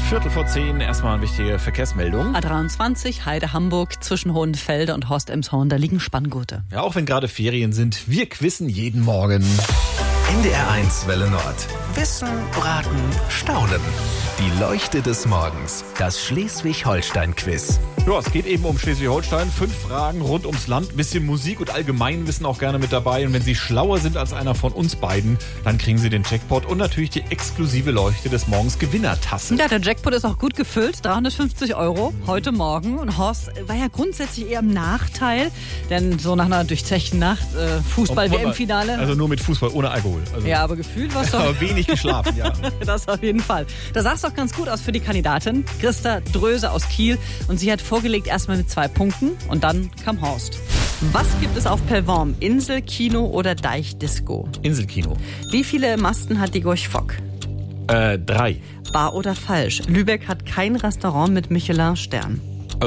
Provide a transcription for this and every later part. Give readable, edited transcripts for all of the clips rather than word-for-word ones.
9:15, erstmal eine wichtige Verkehrsmeldung. A23, Heide Hamburg, zwischen Hohenfelde und Horst-Emshorn, da liegen Spanngurte. Ja, auch wenn gerade Ferien sind, wir quizzen jeden Morgen. NDR1 Welle Nord. Wissen, Raten, Staunen. Die Leuchte des Morgens. Das Schleswig-Holstein-Quiz. Ja, es geht eben um Schleswig-Holstein. 5 Fragen rund ums Land. Bisschen Musik und Allgemeinwissen auch gerne mit dabei. Und wenn Sie schlauer sind als einer von uns beiden, dann kriegen Sie den Jackpot und natürlich die exklusive Leuchte des Morgens Gewinnertasse. Ja, der Jackpot ist auch gut gefüllt. 350 € heute Morgen. Und Horst war ja grundsätzlich eher im Nachteil. Denn so nach einer durchzechten Nacht, Fußball-WM-Finale. Also nur mit Fußball, ohne Alkohol. Also ja, aber gefühlt war es doch... aber wenig geschlafen, ja. Das auf jeden Fall. Da sah es doch ganz gut aus für die Kandidatin. Christa Dröse aus Kiel. Und sie hat vorgelegt erstmal mit 2 Punkten. Und dann kam Horst. Was gibt es auf Pellworm? Inselkino oder Deichdisco? Inselkino. Wie viele Masten hat die Gorch Fock? 3. Wahr oder falsch? Lübeck hat kein Restaurant mit Michelin-Stern.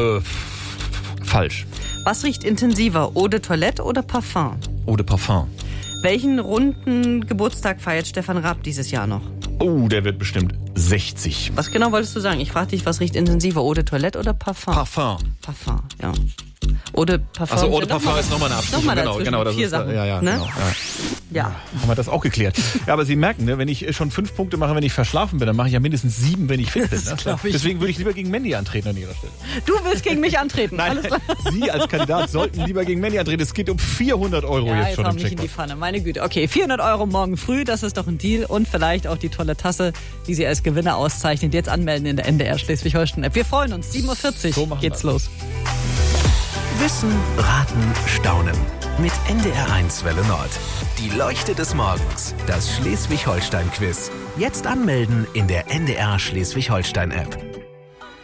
Falsch. Was riecht intensiver? Eau de Toilette oder Parfum? Eau de Parfum. Welchen runden Geburtstag feiert Stefan Raab dieses Jahr noch? Oh, der wird bestimmt 60. Was genau wolltest du sagen? Ich frage dich, was riecht intensiver? Eau de Toilette oder Parfum? Parfum. Parfum, ja. Eau de Parfum. Also Eau de Parfum ist nochmal eine Abstufung. Genau, das 4 ist, Sachen. ja, ne? genau. Ja. Ja. Haben wir das auch geklärt. Ja, aber Sie merken, ne, wenn ich schon 5 Punkte mache, wenn ich verschlafen bin, dann mache ich ja mindestens 7, wenn ich fit bin. Ne? glaub ich. Deswegen würde ich lieber gegen Mandy antreten an Ihrer Stelle. Du willst gegen mich antreten. Nein, Alles klar. Sie als Kandidat sollten lieber gegen Mandy antreten. Es geht um 400 € Ja, jetzt schon hau im mich in die Jackpot. Pfanne. Meine Güte. Okay, 400 € morgen früh, das ist doch ein Deal. Und vielleicht auch die tolle Tasse, die Sie als Gewinner auszeichnet. Jetzt anmelden in der NDR Schleswig-Holstein-App. Wir freuen uns. 7:40 Uhr So machen geht's wir's. los. Wissen, Raten, Staunen. Mit NDR1 Welle Nord. Die Leuchte des Morgens. Das Schleswig-Holstein-Quiz. Jetzt anmelden in der NDR Schleswig-Holstein-App.